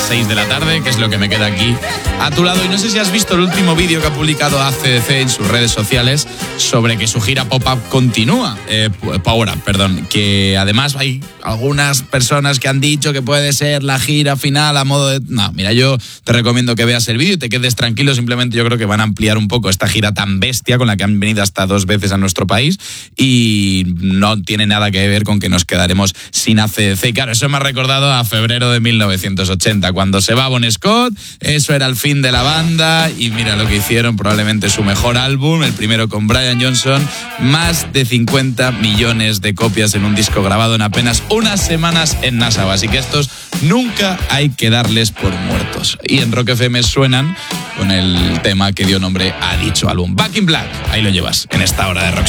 6 de la tarde, que es lo que me queda aquí a tu lado. Y no sé si has visto el último vídeo que ha publicado AC/DC en sus redes sociales sobre que su gira Pop-Up continúa. Power Up, perdón. Que además hay algunas personas que han dicho que puede ser la gira final a modo de... No, mira, yo te recomiendo que veas el vídeo y te quedes tranquilo. Simplemente yo creo que van a ampliar un poco esta gira tan bestia con la que han venido hasta 2 veces a nuestro país y no tiene nada que ver con que nos quedaremos sin AC/DC. Y claro, eso me ha recordado a febrero de 1980, cuando se va Bon Scott, eso era el fin de la banda y mira lo que hicieron, probablemente su mejor álbum, el primero con Brian Johnson, más de 50 millones de copias en un disco grabado en apenas unas semanas en Nassau, así que estos nunca hay que darles por muertos. Y en Rock FM suenan con el tema que dio nombre a dicho álbum, Back in Black. Ahí lo llevas, en esta hora de Rock